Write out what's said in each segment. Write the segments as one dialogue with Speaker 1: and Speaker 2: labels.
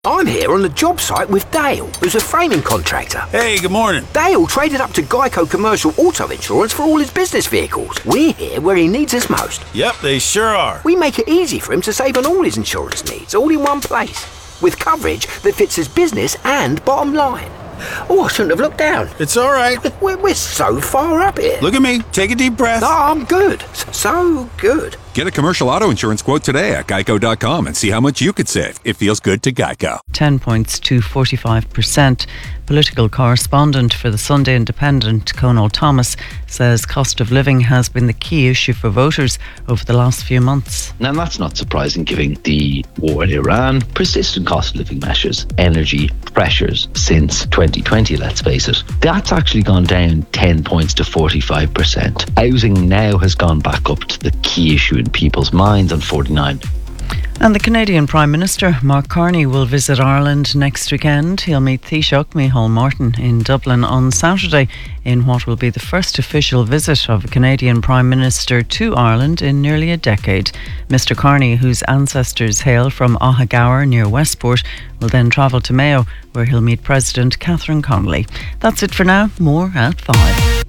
Speaker 1: I'm here on the job site with Dale, who's a framing contractor.
Speaker 2: Hey, good morning.
Speaker 1: Dale traded up to Geico Commercial Auto Insurance for all his business vehicles. We're here where he needs us most.
Speaker 2: Yep, they sure are.
Speaker 1: We make it easy for him to save on all his insurance needs, all in one place, with coverage that fits his business and bottom line. Oh, I shouldn't have looked down.
Speaker 2: It's all right.
Speaker 1: We're so far up here.
Speaker 2: Look at me. Take a deep breath.
Speaker 1: No, I'm good. So good.
Speaker 3: Get a commercial auto insurance quote today at geico.com and see how much you could save. It feels good to Geico.
Speaker 4: 10 points to 45%. Political correspondent for the Sunday Independent, Conal Thomas, says cost of living has been the key issue for voters over the last few months.
Speaker 5: Now, that's not surprising given the war in Iran, persistent cost of living measures, energy pressures since 2020, let's face it. That's actually gone down 10 points to 45%. Housing now has gone back up to the key issue in people's minds on 49.
Speaker 4: And the Canadian Prime Minister, Mark Carney, will visit Ireland next weekend. He'll meet Taoiseach Micheál Martin in Dublin on Saturday in what will be the first official visit of a Canadian Prime Minister to Ireland in nearly a decade. Mr Carney, whose ancestors hail from Ahagower near Westport, will then travel to Mayo, where he'll meet President Catherine Connolly. That's it for now. More at 5.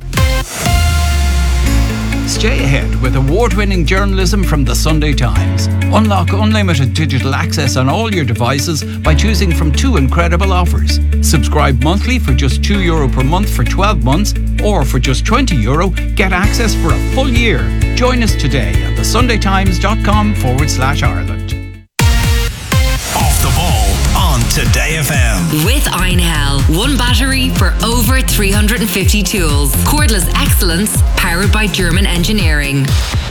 Speaker 6: Stay ahead with award-winning journalism from the Sunday Times. Unlock unlimited digital access on all your devices by choosing from 2 incredible offers. Subscribe monthly for just €2 per month for 12 months, or for just €20, get access for a full year. Join us today at thesundaytimes.com/Ireland.
Speaker 7: Off the ball on Today FM.
Speaker 8: With Einhell. One battery for over 350 tools. Cordless excellence powered by German engineering.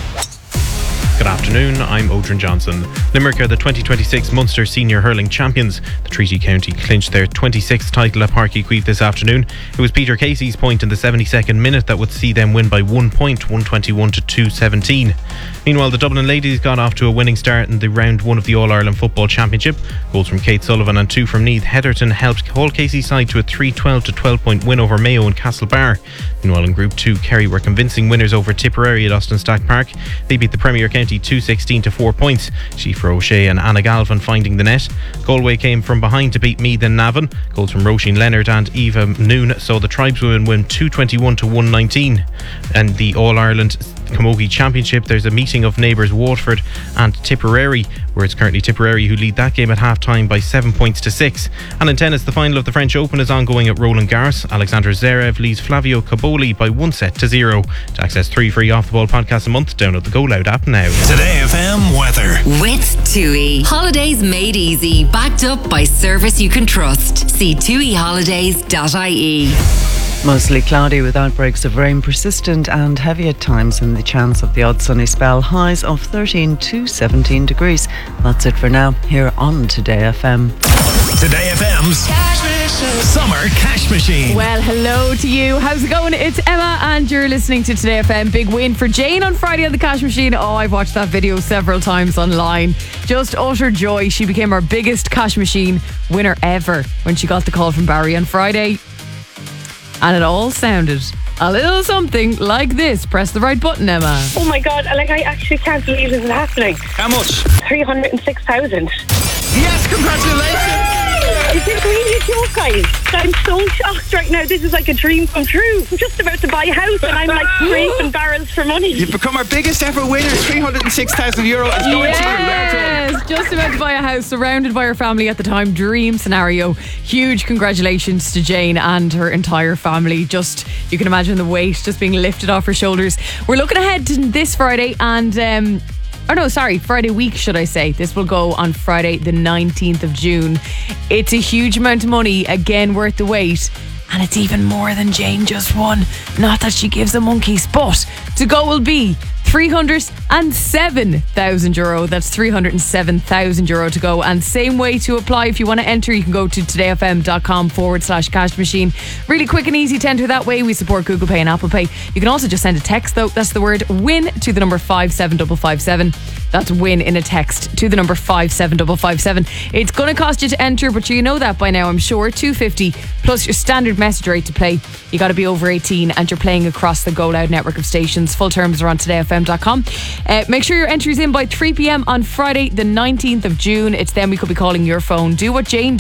Speaker 9: Good afternoon, I'm Odrin Johnson. Limerick are the 2026 Munster Senior Hurling Champions. The Treaty County clinched their 26th title at Páirc Uí Chaoimh this afternoon. It was Peter Casey's point in the 72nd minute that would see them win by 1 point, 121 to 217. Meanwhile, the Dublin ladies got off to a winning start in the round 1 of the All-Ireland Football Championship. Goals from Kate Sullivan and 2 from Niamh Heatherton helped Hall Casey's side to a 3-12 to 12 point win over Mayo and Castlebar. Meanwhile, in Group 2, Kerry were convincing winners over Tipperary at Austin Stack Park. They beat the Premier County 2-16 to 4 points. Síofra O'Shea and Anna Galvin finding the net. Galway came from behind to beat Meath and Navan. Goals from Roisin Leonard and Eva Noon saw the Tribeswomen win 221 to 119. And the All-Ireland Camogie Championship, there's a meeting of neighbours Waterford and Tipperary, where it's currently Tipperary who lead that game at half-time by 7 points to 6. And in tennis, the final of the French Open is ongoing at Roland Garros. Alexander Zverev leads Flavio Caboli by 1-0. To access 3 free off-the-ball podcasts a month, download the Go Loud app now.
Speaker 7: Today FM weather.
Speaker 8: With TUI. Holidays made easy. Backed up by service you can trust. See tuiholidays.ie.
Speaker 4: Mostly cloudy with outbreaks of rain, persistent and heavy at times, and the chance of the odd sunny spell. Highs of 13 to 17 degrees. That's it for now here on Today FM.
Speaker 7: Today FM's Summer Cash Machine.
Speaker 10: Well, hello to you. How's it going? It's Emma and you're listening to Today FM. Big win for Jane on Friday on the Cash Machine. Oh, I've watched that video several times online. Just utter joy. She became our biggest Cash Machine winner ever when she got the call from Barry on Friday. And it all sounded a little something like this. Press the right button, Emma.
Speaker 11: Oh my God, I actually can't believe this is happening.
Speaker 2: How much?
Speaker 11: 306,000.
Speaker 2: Yes, congratulations.
Speaker 11: Is this really a joke, guys? I'm so shocked right now. This is like a dream come true. I'm just about to buy a house and I'm like scraping barrels for money.
Speaker 2: You've become our biggest ever winner. €306,000.
Speaker 10: Yes, just about to buy a house, surrounded by her family at the time. Dream scenario. Huge congratulations to Jane and her entire family. Just, you can imagine the weight just being lifted off her shoulders. We're looking ahead to this Friday and Friday week, should I say. This will go on Friday the 19th of June. It's a huge amount of money, again worth the wait, and it's even more than Jane just won. Not that she gives a monkeys, but to go will be €307,000. That's €307,000 to go. And same way to apply. If you want to enter, you can go to todayfm.com/cash machine. Really quick and easy to enter that way. We support Google Pay and Apple Pay. You can also just send a text though. That's the word WIN to the number 57557. That's win in a text to the number 57557. It's going to cost you to enter, but you know that by now, I'm sure. $2.50 plus your standard message rate to play. You got to be over 18 and you're playing across the Go Loud network of stations. Full terms are on todayfm.com. Make sure your entry's in by 3 p.m. on Friday the 19th of June. It's then we could be calling your phone. Do what Jane